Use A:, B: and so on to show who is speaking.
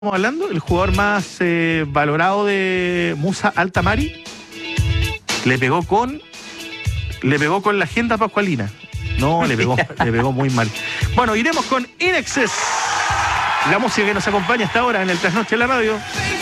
A: Estamos hablando, el jugador más valorado de Musa Altamari le pegó con la agenda pascualina. No, le pegó muy mal. Bueno, iremos con Inexcess, la música que nos acompaña hasta ahora en el Trasnoche de la Radio.